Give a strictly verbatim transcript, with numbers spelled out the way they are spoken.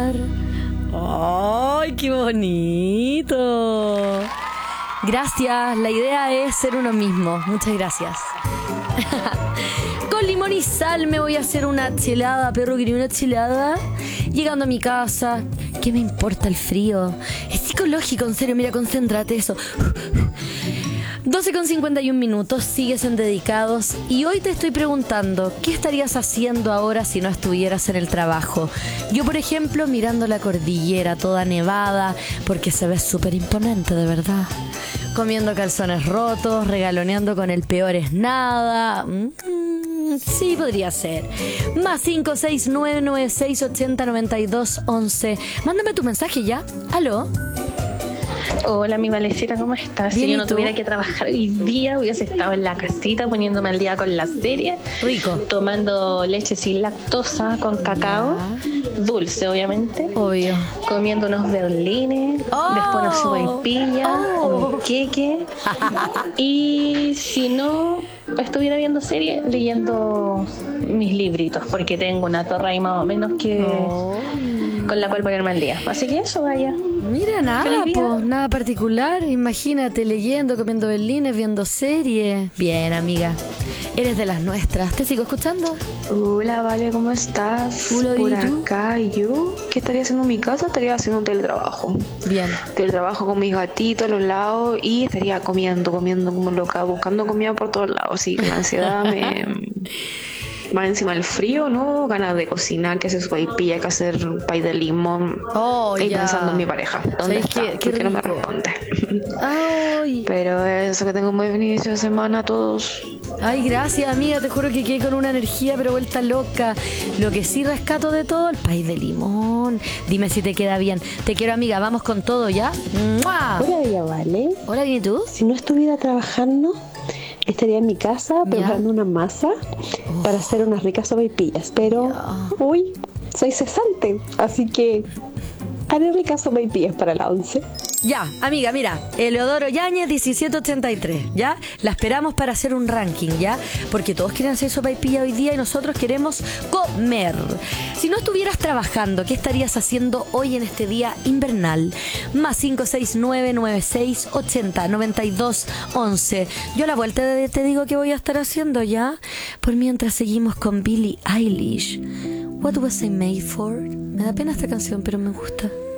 bailar. ¡Ay, qué bonito! Gracias, la idea es ser uno mismo. Muchas gracias. Con limón y sal me voy a hacer una chelada, perro, quería una chelada. Llegando a mi casa, ¿qué me importa el frío? Es psicológico, en serio, mira, concéntrate eso. doce con cincuenta y un minutos, sigues en Dedicados y hoy te estoy preguntando, ¿qué estarías haciendo ahora si no estuvieras en el trabajo? Yo, por ejemplo, mirando la cordillera toda nevada, porque se ve súper imponente, de verdad. Comiendo calzones rotos, regaloneando con el peor es nada. Mm, sí, podría ser. Más cinco seis nueve nueve seis ochenta noventa y dos once. Mándame tu mensaje ya. ¿Aló? Hola, mi Valecita, ¿cómo estás? Bien, si yo no ¿y tú? tuviera que trabajar hoy día, hubiese estado en la casita poniéndome al día con la serie. Rico. Tomando leche sin lactosa con cacao. Dulce, obviamente. Obvio. Comiendo unos berlines. Oh. Después unos sopaipillas. Oh. Un queque. Y si no estuviera viendo serie, leyendo mis libritos. Porque tengo una torre ahí más o menos que... Oh. con la cual ponerme al día. Así que eso, vaya. Mira, nada, pues, nada particular. Imagínate leyendo, comiendo berlines, viendo series. Bien, amiga. Eres de las nuestras. ¿Te sigo escuchando? Hola, Vale, ¿cómo estás? Hola, Por ¿y tú? acá, yo, ¿qué estaría haciendo en mi casa? Estaría haciendo un teletrabajo. Bien. Teletrabajo con mis gatitos a los lados y estaría comiendo, comiendo como loca, buscando comida por todos lados. Sí, la ansiedad me... Más encima el frío, ¿no? Ganas de cocinar, que hacer sopaipilla, que hacer pay de limón. Oh, y ya. pensando en mi pareja. ¿Dónde ¿Sabes está? qué? Qué ¿Por qué no me rico. responde? Ay. Pero eso, que tengo un buen inicio de semana a todos. Ay, gracias, amiga. Te juro que quedé con una energía, pero vuelta loca. Lo que sí rescato de todo, el pay de limón. Dime si te queda bien. Te quiero, amiga. Vamos con todo, ¿ya? ¡Mua! Hola, Bella Vale. Hola, ¿bien y tú? Si no estuviera trabajando, estaría en mi casa preparando una masa para hacer unas ricas sopaipillas. Pero, uy, soy cesante, así que haré ricas sopaipillas para la once. Ya, amiga, mira, Eleodoro Yáñez, diecisiete ochenta y tres, ¿ya? La esperamos para hacer un ranking, ¿ya? Porque todos quieren hacer sopaipilla hoy día y nosotros queremos comer. Si no estuvieras trabajando, ¿qué estarías haciendo hoy en este día invernal? Más cinco seis nueve nueve seis ochenta noventa y dos once. Yo a la vuelta de, te digo qué voy a estar haciendo, ¿ya? Por mientras seguimos con Billie Eilish. What was I made for? Me da pena esta canción, pero me gusta.